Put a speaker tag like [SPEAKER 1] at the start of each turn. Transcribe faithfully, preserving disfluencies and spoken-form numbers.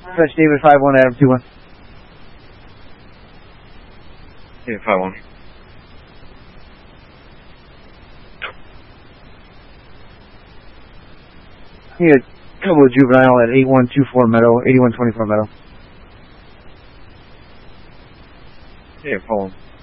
[SPEAKER 1] Fetch David five one, Adam two one.
[SPEAKER 2] David five one.
[SPEAKER 1] Need a couple of juvenile at eight one two four Meadow, eighty-one twenty-four Meadow.
[SPEAKER 2] Yeah, phone.